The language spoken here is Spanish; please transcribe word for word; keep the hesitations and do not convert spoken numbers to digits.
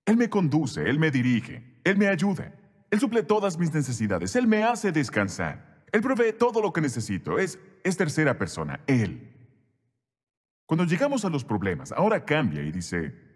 Él me conduce, Él me dirige, Él me ayuda. Él suple todas mis necesidades, Él me hace descansar. Él provee todo lo que necesito. Es, es tercera persona, Él. Cuando llegamos a los problemas, ahora cambia y dice,